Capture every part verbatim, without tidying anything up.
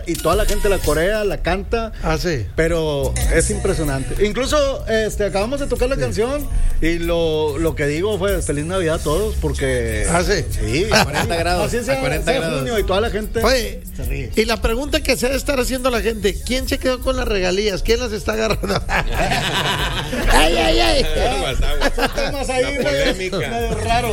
y toda la gente la corea, la canta. Ah, sí. Pero es impresionante. Incluso este, acabamos de tocar la sí. canción y lo, lo que digo fue Feliz Navidad a todos porque... Ah, sí. Sí. A cuarenta grados. Así sea, a cuarenta sea grados. junio y toda la gente Oye, se ríe. Y la pregunta que se debe estar haciendo la gente, ¿quién se quedó con las regalías? ¿Quién las está agarrando? ay, ay, ay. Son temas ahí medio raros.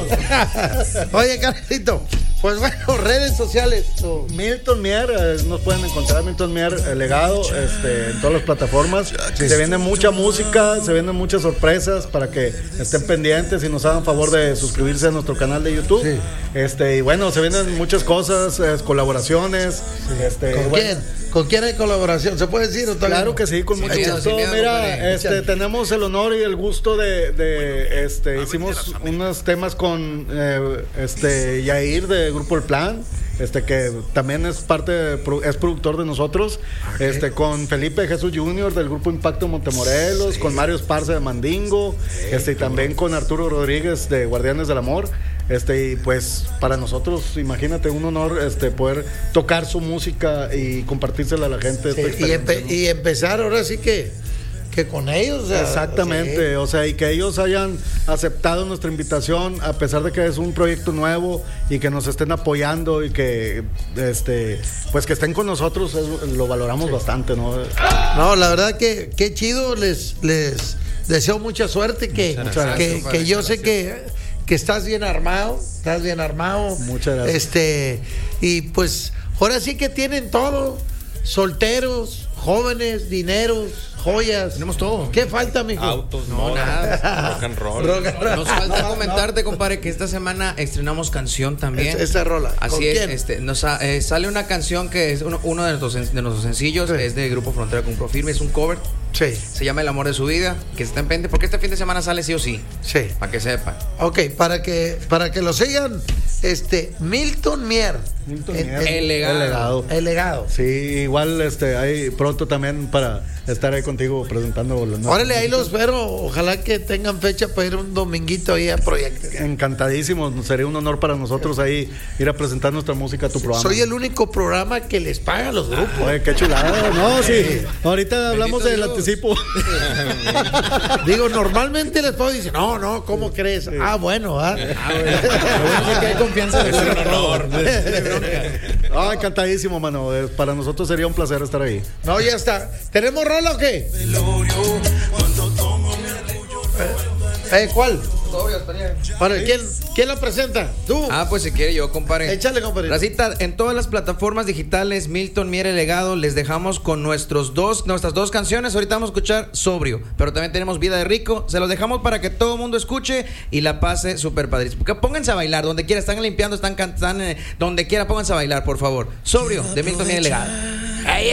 Oye, Carlito, pues bueno, redes sociales. Oh. Milton Mier, eh, nos pueden encontrar Milton Mier, el legado, este, en todas las plataformas. Se viene mucha música, se vienen muchas sorpresas para que estén pendientes y nos hagan favor de suscribirse a nuestro canal de YouTube. Sí. Este, y bueno, se vienen muchas cosas, eh, colaboraciones. Sí. Este, ¿Con bueno, quién? ¿Con quién hay colaboración? ¿Se puede decir? ¿O claro no? Que sí, con sí, mucho gusto. Sí, mira, este, tenemos el honor y el gusto de, de este, hicimos unos temas con eh, este Yair de Grupo El Plan. Este que también es parte de, es productor de nosotros, okay. este con Felipe Jesús junior del Grupo Impacto Montemorelos, sí. con Mario Esparza de Mandingo, sí, este y también con Arturo Rodríguez de Guardianes del Amor. Este y pues para nosotros, imagínate, un honor este poder tocar su música y compartírsela a la gente. Sí, y, empe- ¿no? y empezar ahora sí que que con ellos, o sea, exactamente, sí. o sea, y que ellos hayan aceptado nuestra invitación a pesar de que es un proyecto nuevo y que nos estén apoyando y que este pues que estén con nosotros, es, lo valoramos sí. bastante, ¿no? No, la verdad que qué chido, les les deseo mucha suerte, que muchas que, gracias, que yo sé que que estás bien armado, estás bien armado. Muchas gracias. Este, y pues ahora sí que tienen todo, solteros, jóvenes, dineros, joyas. Tenemos todo. ¿Qué falta, mijo? Autos, no, nada. Rock and roll. Rock and roll. Nos falta no, comentarte, no. compadre, que esta semana estrenamos canción también. Es, esa rola. Así ¿Con es. quién? Este, nos eh, sale una canción que es uno, uno de, nuestros, de nuestros sencillos, sí. es de Grupo Frontera con Profirme, es un cover. Sí. Se llama El Amor de Su Vida, que se está en pendiente, porque este fin de semana sale sí o sí. Sí. Para que sepan. Ok, para que, para que lo sigan, este, Milton Mier. Milton el, Mier. El, el, legado. el legado. El legado. Sí, igual este, hay pronto también para estar ahí contigo presentando los nuevos. Órale, ahí los espero. Ojalá que tengan fecha para ir un dominguito ahí a Proyecto. Encantadísimos, sería un honor para nosotros ahí ir a presentar nuestra música a tu programa. Soy el único programa que les paga a los grupos. Oye, qué chulada. No, sí. Ahorita hablamos del Dios. anticipo. Digo, normalmente les puedo decir, no, no, ¿cómo crees? Sí. Ah, bueno, ¿ah? Ah, bueno. Bueno, que hay confianza de ser un honor. Ah, encantadísimo, mano. Para nosotros sería un placer estar ahí. No, ya está. ¿Tenemos rola o qué? Eh, ¿Cuál? Para, ¿quién, ¿Quién la presenta? ¿Tú? Ah, pues si quiere yo, compadre. Échale, compadre. Racita, en todas las plataformas digitales, Milton Mier el Legado, les dejamos con nuestros dos, nuestras dos canciones. Ahorita vamos a escuchar Sobrio, pero también tenemos Vida de Rico. Se los dejamos para que todo el mundo escuche y la pase súper padrísimo. Porque pónganse a bailar, donde quiera, están limpiando, están cantando, donde quiera, pónganse a bailar, por favor. Sobrio, de Milton Mier el Legado. ¡Ay, ay,